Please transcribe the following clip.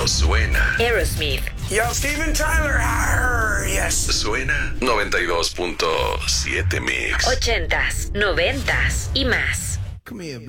pero suena. Aerosmith. Yo, Steven Tyler. Arr, yes. Suena 92.7 Mix. 80s, 90s y más. Come here,